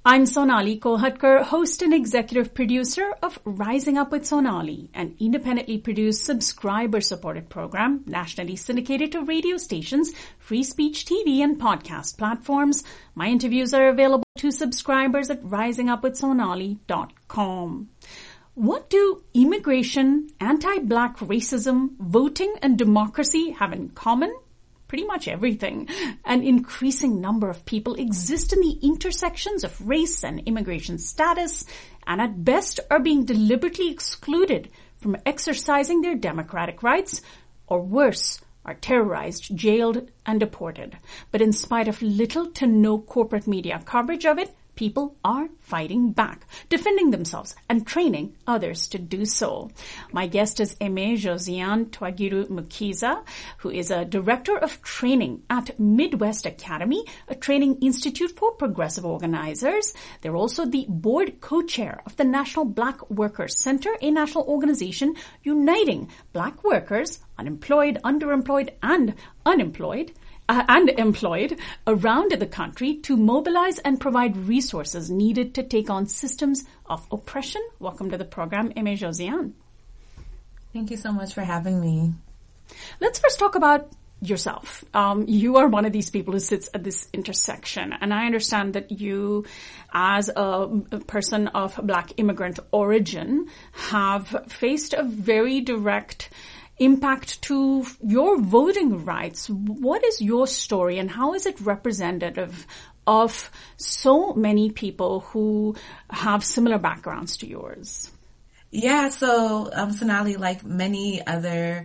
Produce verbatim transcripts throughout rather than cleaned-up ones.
I'm Sonali Kolhatkar, host and executive producer of Rising Up with Sonali, an independently produced, subscriber-supported program nationally syndicated to radio stations, free speech T V, and podcast platforms. My interviews are available to subscribers at rising up with sonali dot com. What do immigration, anti-black racism, voting, and democracy have in common? Pretty much everything. An increasing number of people exist in the intersections of race and immigration status, and at best are being deliberately excluded from exercising their democratic rights, or worse, are terrorized, jailed, and deported. But in spite of little to no corporate media coverage of it, people are fighting back, defending themselves, and training others to do so. My guest is Aimee Josiane Twagiru Mukiza, who is a director of training at Midwest Academy, a training institute for progressive organizers. They're also the board co-chair of the National Black Workers Center, a national organization uniting black workers, unemployed, underemployed, and unemployed, Uh, and employed around the country to mobilize and provide resources needed to take on systems of oppression. Welcome to the program, Aimee Josiane. Thank you so much for having me. Let's first talk about yourself. Um, you are one of these people who sits at this intersection, and I understand that you, as a, a person of Black immigrant origin, have faced a very direct impact to your voting rights. What is your story, and how is it representative of so many people who have similar backgrounds to yours? Yeah, so um, Sonali, like many other,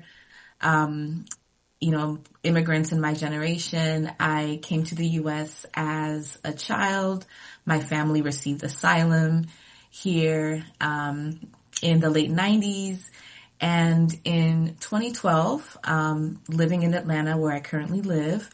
um, you know, immigrants in my generation, I came to the U S as a child. My family received asylum here um, in the late nineties. And in twenty twelve, um, living in Atlanta, where I currently live,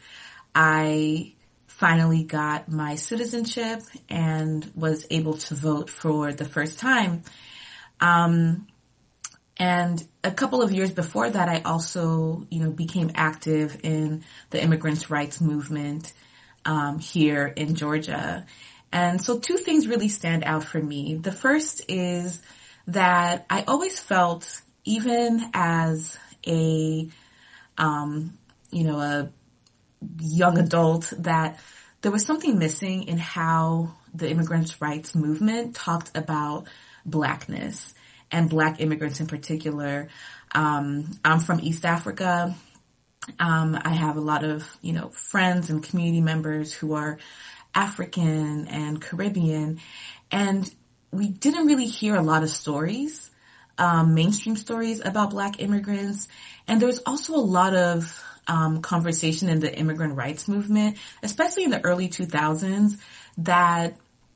I finally got my citizenship and was able to vote for the first time. Um, and a couple of years before that, I also, you know, became active in the immigrants' rights movement um, here in Georgia. And so two things really stand out for me. The first is that I always felt, even as a, um, you know, a young adult, that there was something missing in how the immigrants' rights movement talked about Blackness and Black immigrants in particular. Um, I'm from East Africa. Um, I have a lot of, you know, friends and community members who are African and Caribbean, and we didn't really hear a lot of stories. Um, mainstream stories about Black immigrants. And there was also a lot of um, conversation in the immigrant rights movement, especially in the early two thousands, that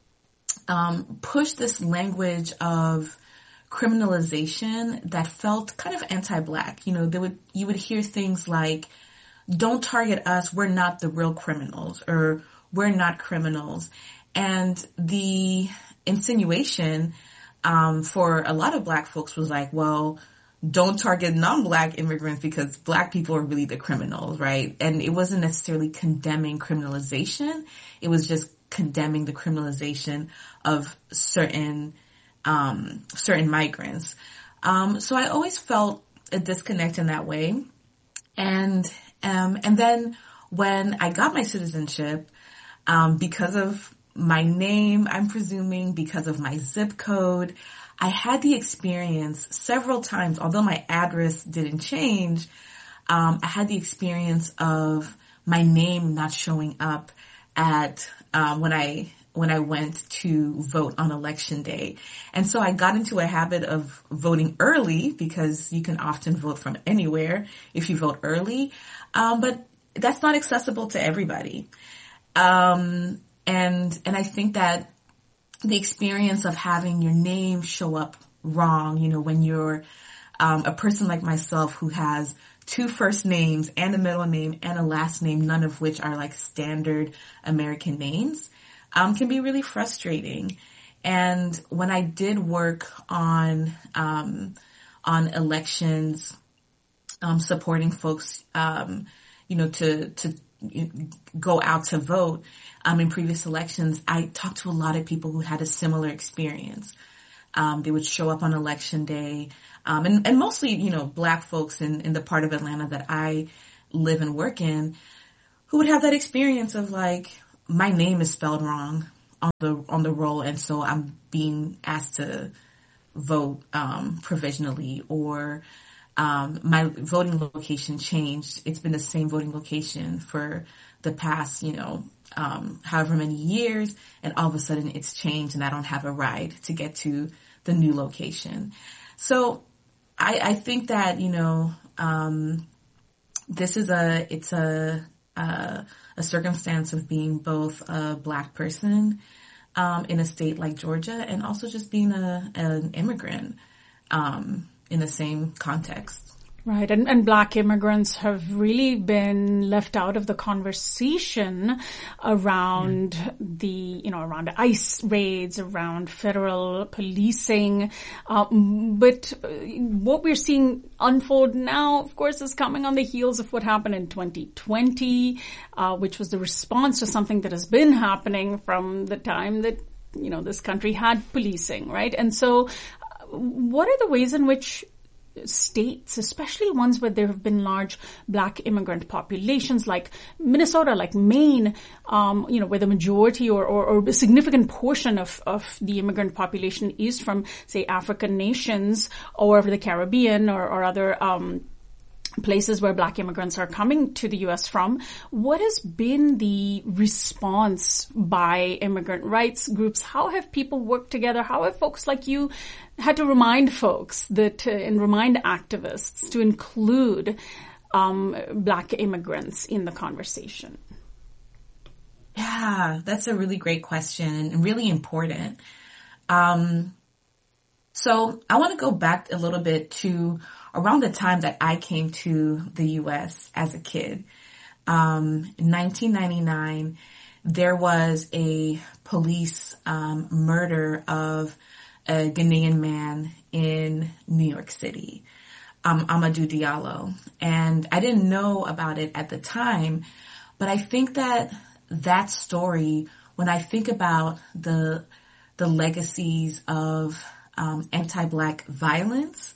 um, pushed this language of criminalization that felt kind of anti-Black. You know, they would you would hear things like, "Don't target us, we're not the real criminals," or "We're not criminals." And the insinuation Um, for a lot of Black folks was like, well, don't target non-Black immigrants because Black people are really the criminals, right? And it wasn't necessarily condemning criminalization. It was just condemning the criminalization of certain, um, certain migrants. Um, so I always felt a disconnect in that way. And, um, and then when I got my citizenship, um, because of my name, I'm presuming, because of my zip code, I had the experience several times, although my address didn't change, um, I had the experience of my name not showing up at, um, when I, when I went to vote on election day. And so I got into a habit of voting early, because you can often vote from anywhere if you vote early. Um, but that's not accessible to everybody. Um, And, and I think that the experience of having your name show up wrong, you know, when you're, um, a person like myself who has two first names and a middle name and a last name, none of which are like standard American names, um, can be really frustrating. And when I did work on, um, on elections, um, supporting folks, um, you know, to, to go out to vote um, in previous elections, I talked to a lot of people who had a similar experience. Um, they would show up on election day, um, and, and mostly, you know, Black folks in, in the part of Atlanta that I live and work in, who would have that experience of like, my name is spelled wrong on the on the roll, and so I'm being asked to vote um, provisionally, or um, my voting location changed. It's been the same voting location for the past, you know, um, however many years, and all of a sudden it's changed, and I don't have a ride to get to the new location. So I, I think that, you know, um, this is a, it's a, a, a circumstance of being both a Black person, um, in a state like Georgia, and also just being a, an immigrant, um, in the same context. Right. And, and Black immigrants have really been left out of the conversation around yeah. the, you know, around ICE raids, around federal policing. Um, but what we're seeing unfold now, of course, is coming on the heels of what happened in twenty twenty, uh, which was the response to something that has been happening from the time that, you know, this country had policing, right? And so what are the ways in which states, especially ones where there have been large Black immigrant populations like Minnesota, like Maine, um, you know, where the majority or, or, or a significant portion of, of the immigrant population is from, say, African nations or the Caribbean or, or other um places where Black immigrants are coming to the U S from. What has been the response by immigrant rights groups? How have people worked together? How have folks like you had to remind folks that, uh, and remind activists to include um, Black immigrants in the conversation? Yeah, that's a really great question and really important. Um, so I want to go back a little bit to around the time that I came to the U S as a kid. Um, in nineteen ninety-nine, there was a police um, murder of a Ghanaian man in New York City, um, Amadou Diallo. And I didn't know about it at the time, but I think that that story, when I think about the the legacies of um, anti-Black violence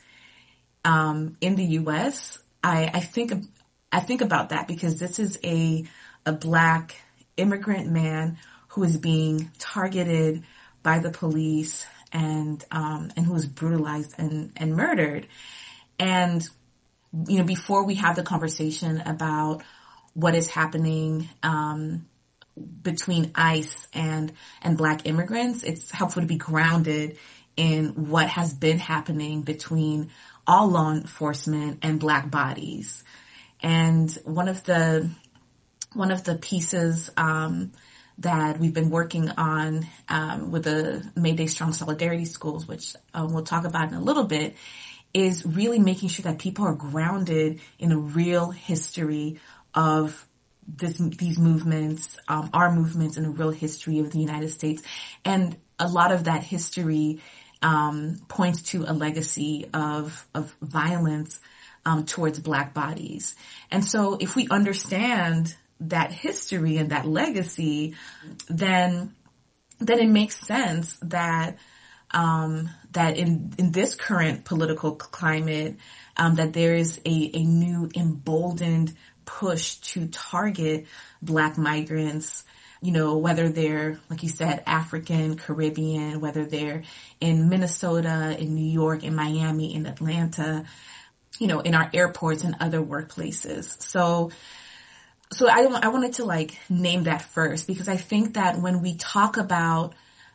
Um, in the U S, I, I think, I think about that because this is a, a Black immigrant man who is being targeted by the police and, um, and who is brutalized and, and murdered. And, you know, before we have the conversation about what is happening, um, between ICE and, and Black immigrants, it's helpful to be grounded in what has been happening between all law enforcement and Black bodies. And one of the, one of the pieces, um, that we've been working on, um, with the Mayday Strong Solidarity Schools, which uh, we'll talk about in a little bit, is really making sure that people are grounded in a real history of this, these movements, um, our movements, and a real history of the United States. And a lot of that history Um, points to a legacy of, of violence, um, towards Black bodies. And so if we understand that history and that legacy, then, then it makes sense that, um, that in, in this current political climate, um, that there is a, a new emboldened push to target Black migrants, you know, whether they're, like you said, African, Caribbean, whether they're in Minnesota, in New York, in Miami, in Atlanta, you know, in our airports and other workplaces. So, so I, I wanted to like name that first because I think that when we talk about,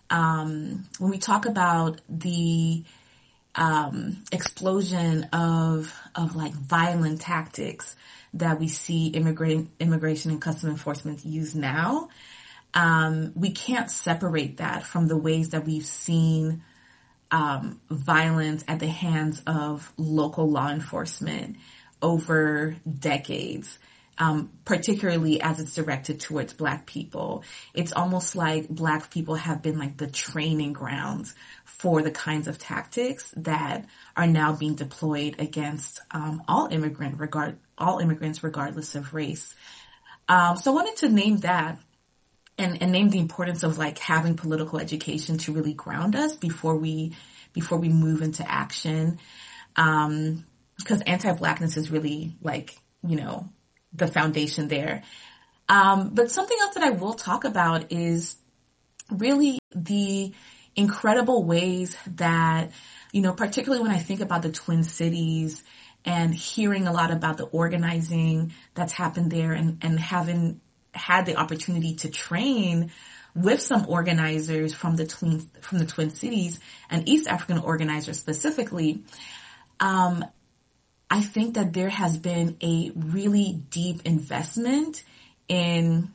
um, when we talk about the, um, explosion of, of like violent tactics that we see immigrant, immigration and customs enforcement use now, Um, we can't separate that from the ways that we've seen um, violence at the hands of local law enforcement over decades, um, particularly as it's directed towards Black people. It's almost like Black people have been like the training grounds for the kinds of tactics that are now being deployed against um, all immigrant regard all immigrants regardless of race. Um, so I wanted to name that and, and name the importance of like having political education to really ground us before we, before we move into action. Um, because anti-Blackness is really like, you know, the foundation there. Um, but something else that I will talk about is really the incredible ways that, you know, particularly when I think about the Twin Cities and hearing a lot about the organizing that's happened there and, and having had the opportunity to train with some organizers from the Twin, from the Twin Cities and East African organizers specifically, um, I think that there has been a really deep investment in,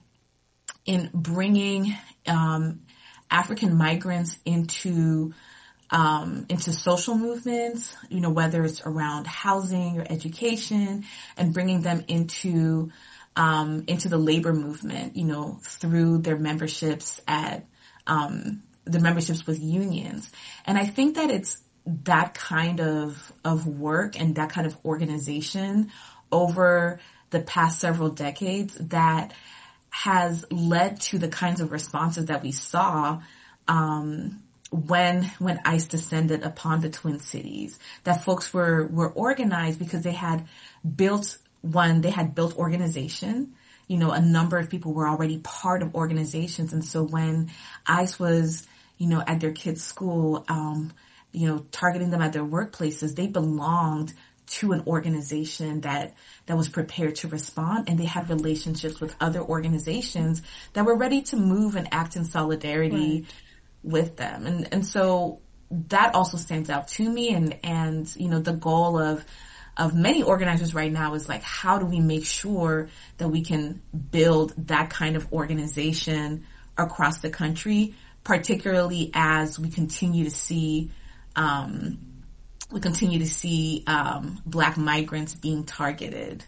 in bringing, um, African migrants into, um, into social movements, you know, whether it's around housing or education, and bringing them into, um, into the labor movement, you know, through their memberships at, um, the memberships with unions. And I think that it's that kind of, of work and that kind of organization over the past several decades that has led to the kinds of responses that we saw, um, when, when ICE descended upon the Twin Cities, that folks were, were organized because they had built one, they had built organization. You know, a number of people were already part of organizations. And so when ICE was, you know, at their kids' school, um, you know, targeting them at their workplaces, they belonged to an organization that, that was prepared to respond, and they had relationships with other organizations that were ready to move and act in solidarity right. with them. And, and so that also stands out to me. And, and, you know, the goal of, of many organizers right now is like, how do we make sure that we can build that kind of organization across the country, particularly as we continue to see, um, we continue to see um, Black migrants being targeted.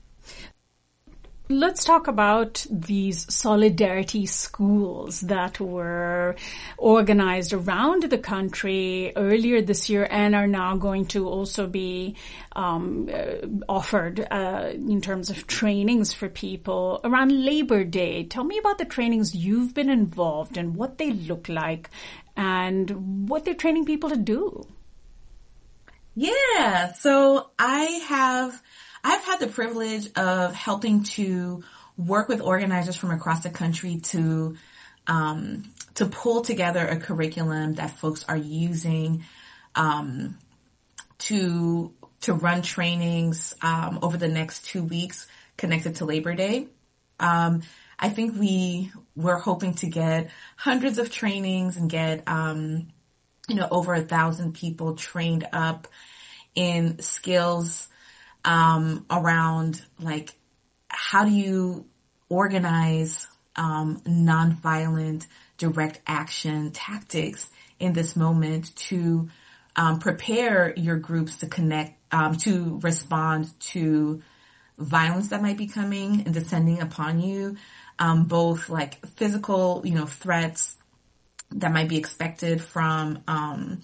Let's talk about these solidarity schools that were organized around the country earlier this year and are now going to also be um, uh, offered uh, in terms of trainings for people around Labor Day. Tell me about the trainings you've been involved in, what they look like, and what they're training people to do. Yeah, so I have, I've had the privilege of helping to work with organizers from across the country to, um, to pull together a curriculum that folks are using, um, to, to run trainings, um, over the next two weeks connected to Labor Day. Um, I think we were hoping to get hundreds of trainings and get, um, you know, over a thousand people trained up in skills, um, around like, how do you organize, um, nonviolent direct action tactics in this moment to, um, prepare your groups to connect, um, to respond to violence that might be coming and descending upon you, um, both like physical, you know, threats that might be expected from, um,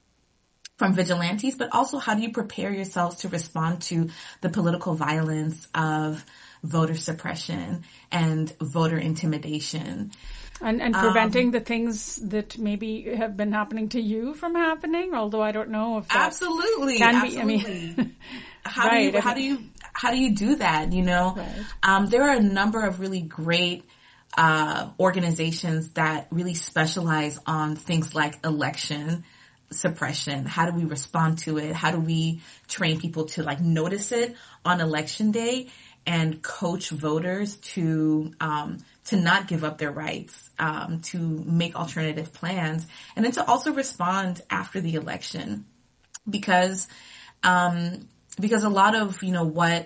from vigilantes, but also how do you prepare yourselves to respond to the political violence of voter suppression and voter intimidation. And, and preventing um, the things that maybe have been happening to you from happening, although I don't know if that absolutely, can absolutely. be, I mean, how right. do you, how do you, how do you do that? You know, right. um, there are a number of really great uh, organizations that really specialize on things like election suppression. How do we respond to it? How do we train people to like notice it on election day and coach voters to, um, to not give up their rights, um, to make alternative plans, and then to also respond after the election, because, um, because a lot of, you know, what,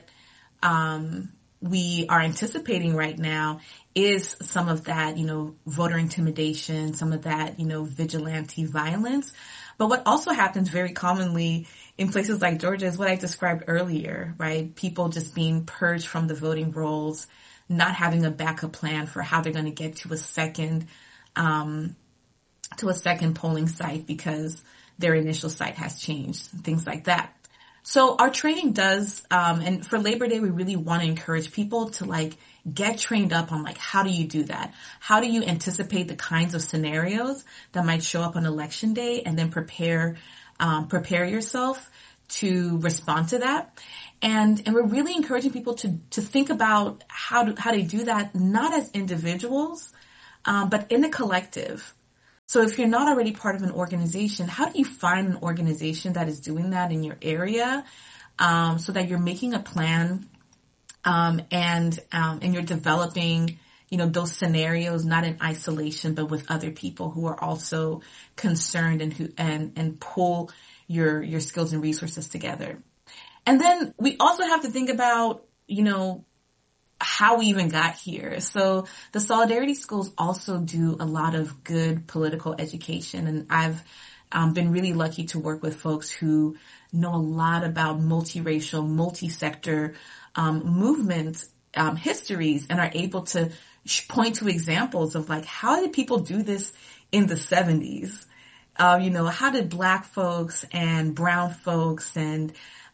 um, we are anticipating right now is some of that, you know, voter intimidation, some of that, you know, vigilante violence. But what also happens very commonly in places like Georgia is what I described earlier, right? People just being purged from the voting rolls, not having a backup plan for how they're going to get to a second, um, to a second polling site because their initial site has changed, things like that. So our training does, um, and for Labor Day, we really want to encourage people to like get trained up on like, how do you do that? How do you anticipate the kinds of scenarios that might show up on election day and then prepare, um, prepare yourself to respond to that? And, and we're really encouraging people to, to think about how to, how to do that, not as individuals, um, but in a collective. So if you're not already part of an organization, how do you find an organization that is doing that in your area, um, so that you're making a plan, um, and, um, and you're developing, you know, those scenarios, not in isolation, but with other people who are also concerned and who, and, and pull your, your skills and resources together. And then we also have to think about, you know, how we even got here. So the Solidarity Schools also do a lot of good political education. And I've um, been really lucky to work with folks who know a lot about multiracial, multi-sector um, movement um, histories and are able to point to examples of like, how did people do this in the seventies? Uh, you know, how did Black folks and brown folks and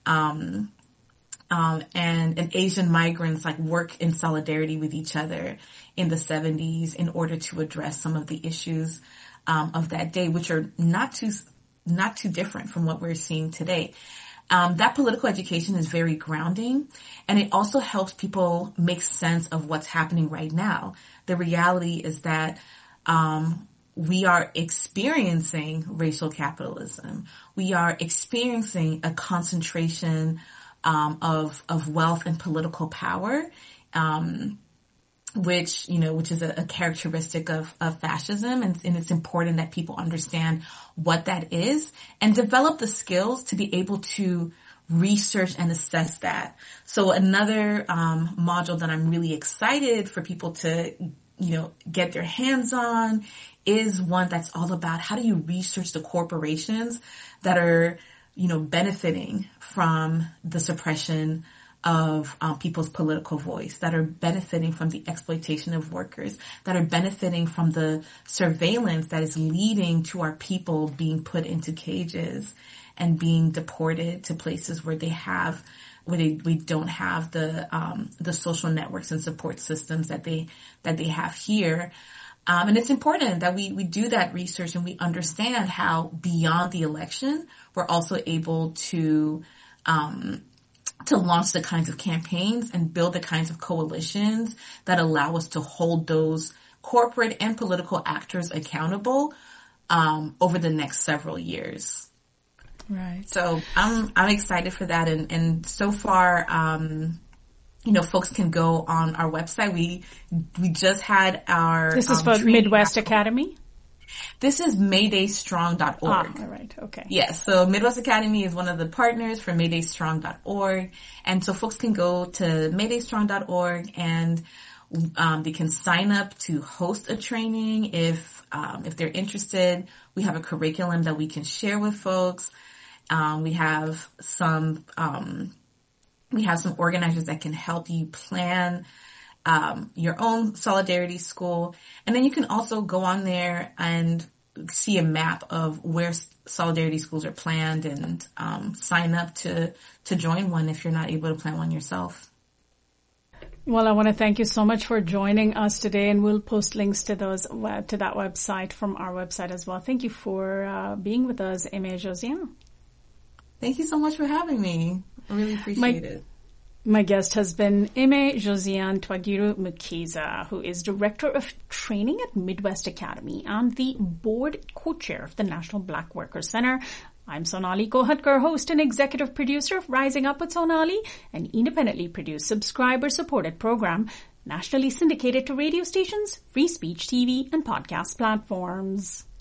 um Um, and, and Asian migrants like work in solidarity with each other in the seventies in order to address some of the issues um, of that day, which are not too not too different from what we're seeing today. Um, that political education is very grounding, and it also helps people make sense of what's happening right now. The reality is that um, we are experiencing racial capitalism. We are experiencing a concentration Um, of, of wealth and political power, um, which, you know, which is a, a characteristic of, of fascism. And, and it's important that people understand what that is and develop the skills to be able to research and assess that. So another, um, module that I'm really excited for people to, you know, get their hands on is one that's all about how do you research the corporations that are, you know, benefiting from the suppression of um, people's political voice, that are benefiting from the exploitation of workers, that are benefiting from the surveillance that is leading to our people being put into cages and being deported to places where they have, where they, we don't have the, um, the social networks and support systems that they, that they have here. Um, and it's important that we, we do that research and we understand how beyond the election, we're also able to, um, to launch the kinds of campaigns and build the kinds of coalitions that allow us to hold those corporate and political actors accountable, um, over the next several years. Right. So I'm, I'm excited for that. And, and so far, um, you know, folks can go on our website. We, we just had our, This is um, for Midwest Academy? This is mayday strong dot org. Ah, all right. Okay. Yes. So Midwest Academy is one of the partners for mayday strong dot org. And so folks can go to mayday strong dot org and, um, they can sign up to host a training if, um, if they're interested. We have a curriculum that we can share with folks. Um, we have some, um, We have some organizers that can help you plan um, your own Solidarity School. And then you can also go on there and see a map of where Solidarity Schools are planned and um, sign up to, to join one if you're not able to plan one yourself. Well, I want to thank you so much for joining us today, and we'll post links to those to that website from our website as well. Thank you for uh, being with us, Aimée Josiane. Thank you so much for having me. I really appreciate my, it. My guest has been Aimée Josiane Twagiru-Mukiza, who is Director of Training at Midwest Academy and the Board Co-Chair of the National Black Workers Center. I'm Sonali Kohatkar, host and executive producer of Rising Up with Sonali, an independently produced, subscriber-supported program, nationally syndicated to radio stations, free speech T V, and podcast platforms.